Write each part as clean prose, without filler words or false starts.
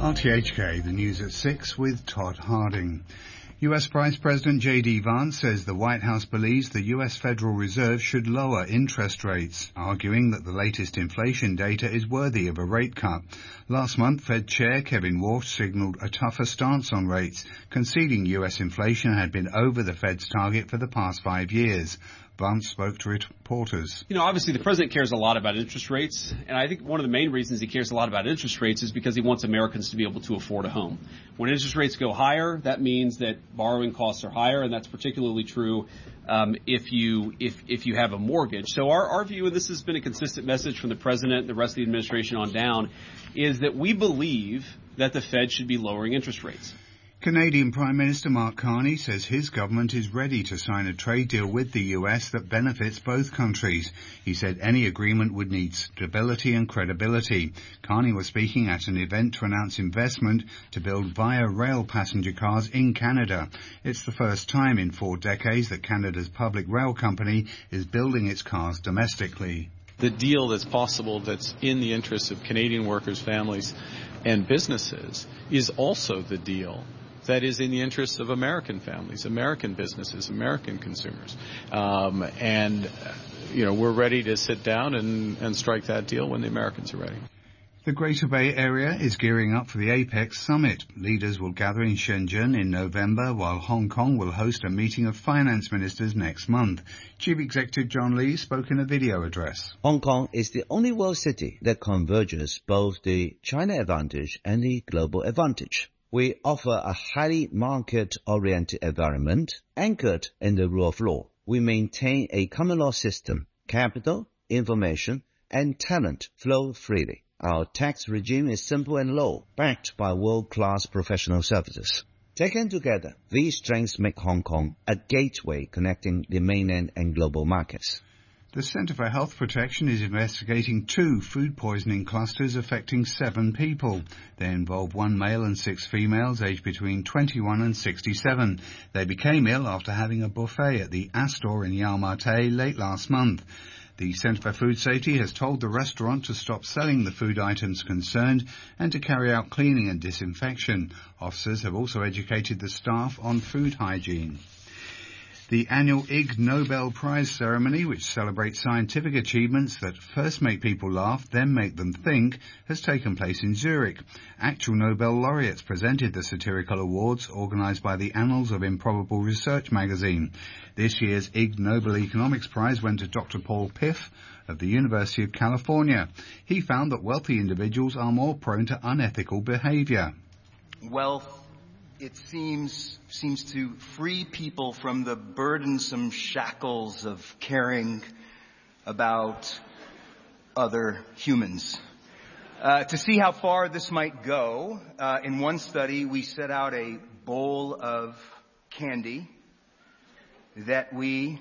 RTHK, the news at 6 with Todd Harding. U.S. Vice President J.D. Vance says the White House believes the U.S. Federal Reserve should lower interest rates, arguing that the latest inflation data is worthy of a rate cut. Last month, Fed Chair Kevin Warsh signaled a tougher stance on rates, conceding U.S. inflation had been over the Fed's target for the past 5 years. Vance spoke to reporters. Obviously the president cares a lot about interest rates, and I think one of the main reasons he cares a lot about interest rates is because he wants Americans to be able to afford a home. When interest rates go higher, that means that borrowing costs are higher, and that's particularly true if you have a mortgage. So our view, and this has been a consistent message from the president and the rest of the administration on down, is that we believe that the Fed should be lowering interest rates. Canadian Prime Minister Mark Carney says his government is ready to sign a trade deal with the US that benefits both countries. He said any agreement would need stability and credibility. Carney was speaking at an event to announce investment to build Via Rail passenger cars in Canada. It's the first time in 4 decades that Canada's public rail company is building its cars domestically. The deal that's possible, that's in the interests of Canadian workers, families, and businesses, is also the deal that is in the interests of American families, American businesses, American consumers. We're ready to sit down and strike that deal when the Americans are ready. The Greater Bay Area is gearing up for the APEC summit. Leaders will gather in Shenzhen in November, while Hong Kong will host a meeting of finance ministers next month. Chief Executive John Lee spoke in a video address. Hong Kong is the only world city that converges both the China advantage and the global advantage. We offer a highly market-oriented environment anchored in the rule of law. We maintain a common law system. Capital, information, and talent flow freely. Our tax regime is simple and low, backed by world-class professional services. Taken together, these strengths make Hong Kong a gateway connecting the mainland and global markets. The Centre for Health Protection is investigating 2 food poisoning clusters affecting 7 people. They involve 1 male and 6 females aged between 21 and 67. They became ill after having a buffet at the Astor in Yau Ma Tei late last month. The Centre for Food Safety has told the restaurant to stop selling the food items concerned and to carry out cleaning and disinfection. Officers have also educated the staff on food hygiene. The annual Ig Nobel Prize ceremony, which celebrates scientific achievements that first make people laugh, then make them think, has taken place in Zurich. Actual Nobel laureates presented the satirical awards organised by the Annals of Improbable Research magazine. This year's Ig Nobel Economics Prize went to Dr. Paul Piff of the University of California. He found that wealthy individuals are more prone to unethical behaviour. Wealth, it seems to free people from the burdensome shackles of caring about other humans. To see how far this might go, in one study we set out a bowl of candy that we,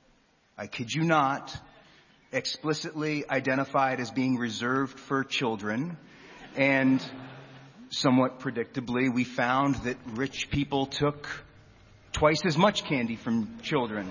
I kid you not, explicitly identified as being reserved for children, and somewhat predictably, we found that rich people took twice as much candy from children.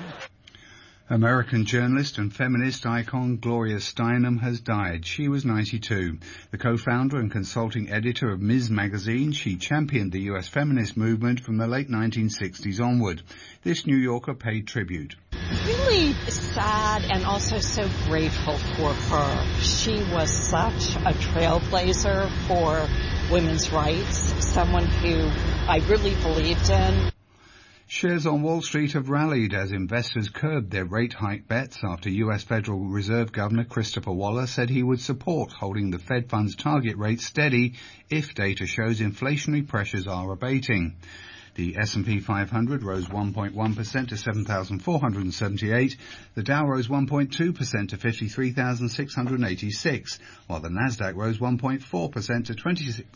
American journalist and feminist icon Gloria Steinem has died. She was 92. The co-founder and consulting editor of Ms. magazine, she championed the U.S. feminist movement from the late 1960s onward. This New Yorker paid tribute. Really sad and also so grateful for her. She was such a trailblazer for women's rights, someone who I really believed in. Shares on Wall Street have rallied as investors curbed their rate hike bets after U.S. Federal Reserve Governor Christopher Waller said he would support holding the Fed funds target rate steady if data shows inflationary pressures are abating. The S&P 500 rose 1.1% to 7,478. The Dow rose 1.2% to 53,686, while the Nasdaq rose 1.4% to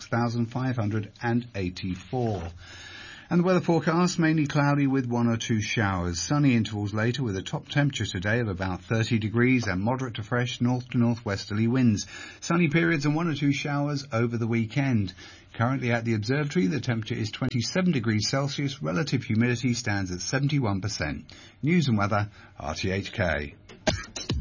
26,584. And the weather forecast, mainly cloudy with 1 or 2 showers. Sunny intervals later with a top temperature today of about 30 degrees and moderate to fresh north to northwesterly winds. Sunny periods and 1 or 2 showers over the weekend. Currently at the observatory, the temperature is 27 degrees Celsius. Relative humidity stands at 71%. News and weather, RTHK.